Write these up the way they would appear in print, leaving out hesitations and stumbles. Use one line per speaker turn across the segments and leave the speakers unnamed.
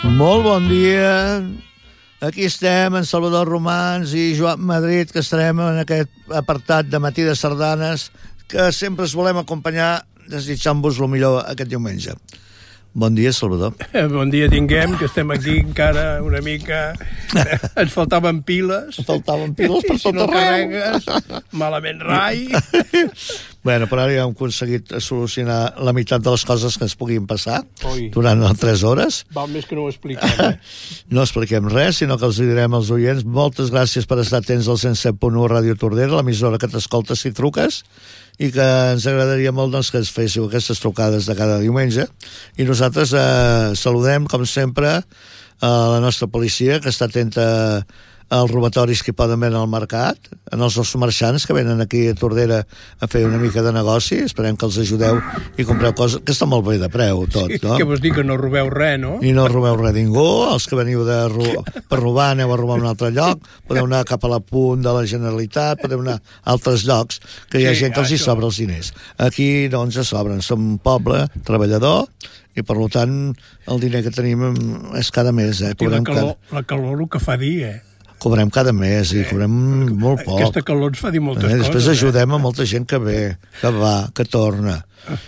Molt bon dia. Aquí estem, en Salvador Romans i Joan Madrid, que estarem en aquest apartat de Matí de Sardanes, que sempre us volem acompanyar desitjant-vos el millor aquest diumenge. Bon dia, Salvador.
Bon dia tinguem, que estem aquí encara una mica... Ens faltaven piles.
Ens faltaven piles per tot arreu.
Carregues, malament rai.
Bueno, però ara ja hem aconseguit solucionar la meitat de les coses que ens puguin passar durant les 3 hores.
Val més que no ho expliquem.
No expliquem res, sinó que els direm als oients moltes gràcies per estar atents al 107.1 Ràdio Tordera, l'emissora que t'escolta si truques, i que ens agradaria molt doncs, que ens féssiu aquestes trucades de cada diumenge. I nosaltres saludem, com sempre, a la nostra policia, que està atenta als robatoris que poden haver al mercat, en els nostres marxants que venen aquí a Tordera a fer una mica de negoci. Esperem que els ajudeu i compreu coses, que està molt bé de preu tot, no?
Què vols dir, que no robeu res, no?
I no robeu res ningú. Els que veniu per robar, aneu a robar a un altre lloc, podeu anar cap a la punt de la Generalitat, podeu anar a altres llocs, que hi ha gent que els hi sobra els diners. Aquí no ens sobren, som un poble treballador, i per tant el diner que tenim és cada mes.
La calor el que fa dir,
Cobrem cada mes i cobrem molt poc.
Aquesta calor ens fa dir moltes coses.
Després ajudem a molta gent que ve, que va, que torna.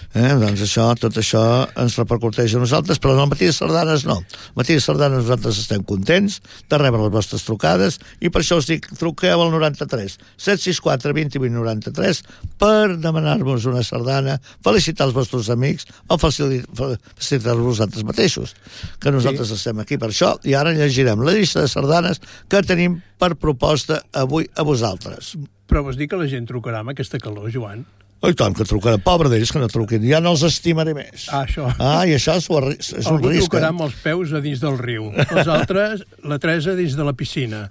Doncs tot això ens repercuteix a nosaltres, però en el Matí de Sardanes no. El Matí de Sardanes nosaltres estem contents de rebre les vostres trucades i per això us dic, truqueu al 93 764 28 93 per demanar-vos una sardana, felicitar els vostres amics o felicitar-vos vosaltres mateixos, que nosaltres estem aquí per això. I ara llegirem la llista de sardanes que tenim per proposta avui a vosaltres.
Però vols dir que la gent trucarà amb aquesta calor, Joan?
I tant que trucarà. Pobre d'ells que no truquin. Ja no els estimaré més.
Això.
I això és un risc.
Algú trucarà amb els peus a dins del riu. Els altres, la Teresa dins de la piscina.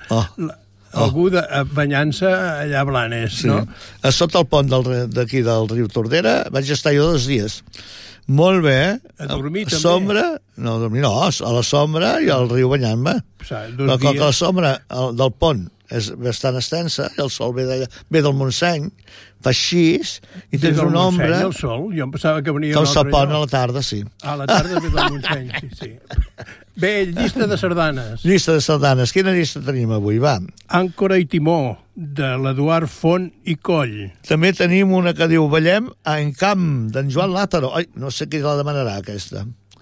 Algú banyant-se allà a Blanes, no?
A sota el pont d'aquí del riu Tordera vaig estar jo 2 dies. Molt bé.
A dormir també?
Sombra, no, a dormir no, a la sombra i al riu banyant-me. Però com que la sombra del pont és bastant extensa, el sol ve del Montseny, fa així, i tens una ombra...
El sol? Jo em pensava que venia...
Que el sol pon a la tarda, sí.
A la tarda ve del Montseny, sí. Bé, llista de sardanes.
Llista de sardanes. Quina llista tenim avui, va?
Àncora i timó, de l'Eduard Font i Coll.
També tenim una que diu Ballem en camp, d'en Joan Látaro. Ai, no sé qui la demanarà, aquesta.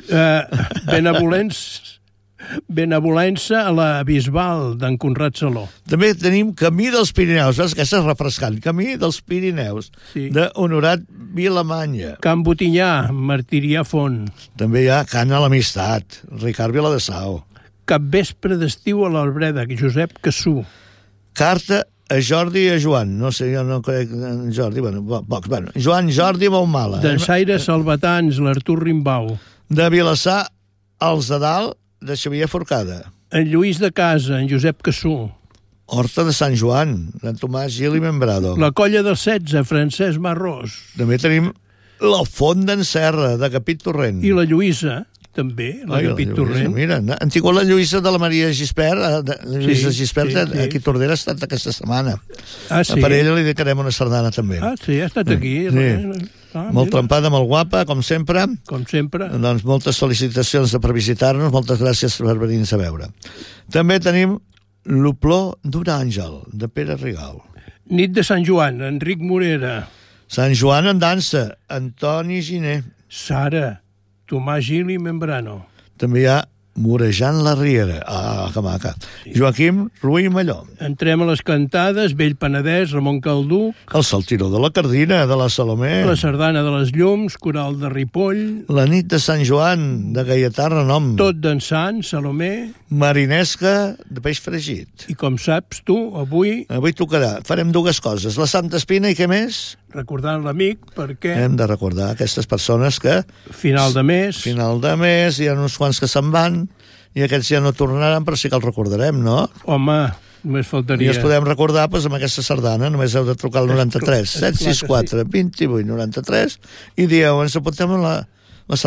Benevolença a la Bisbal, d'en Conrad Saló. També tenim Camí dels Pirineus, aquesta és refrescant, Camí dels Pirineus, d'Honorat Vilamanya.
Can Botinyà, Martirià Font.
També hi ha Cant a l'Amistat, Ricard Viladesau.
Capvespre d'estiu a l'Albreda, Josep Cassú.
Carta a Jordi i a Joan, no sé, jo no crec en Jordi, pocs, Joan Jordi Baumala.
D'en Saire Salvatans, l'Artur Rimbau.
De Vilassar, als de Dalt, de Xavier Forcada.
En Lluís de Casa, en Josep Cassú.
Horta de Sant Joan, d'en Tomàs Gil i Membrado.
La Colla del 16, Francesc Marrós.
També tenim la Font d'en Serra, de Capit Torrent.
I la Lluïsa, també, la Capit Torrent.
Mira, han tingut la Lluïsa de la Maria Gispert, Lluïsa Gispert, aquí a Tordera ha estat aquesta setmana.
Sí.
Per ella li dedicarem una sardana, també.
Sí, ha estat aquí.
Molt trempada, molt guapa, com sempre.
Com sempre.
Doncs moltes felicitacions per visitar-nos, moltes gràcies per venir-nos a veure. També tenim L'Oplor d'un àngel, de Pere Rigal.
Nit de Sant Joan, Enric Morera.
Sant Joan en dansa, Antoni Giner.
Sara, Tomàs Gil i Membrano.
També hi ha Morejant la Riera. Que maca. Joaquim Ruí Malló.
Entrem a les cantades, Vell Penedès, Ramon Caldú.
El Saltiró de la Cardina, de la Salomé.
La Sardana de les Llums, Coral de Ripoll.
La Nit de Sant Joan, de Gaietà Renom.
Tot d'en Sant, Salomé.
Marinesca, de peix fregit.
I com saps tu, avui...
Avui tocarà. Farem 2 coses. La Santa Espina i què més?
Recordant l'amic, perquè...
Hem de recordar aquestes persones que...
Final de mes,
hi ha uns quants que se'n van, i aquests ja no tornaran, però sí que els recordarem, no?
Home, només faltaria...
I els podem recordar amb aquesta sardana, només heu de trucar al 93 764 28 93 i dieu, ens apuntem a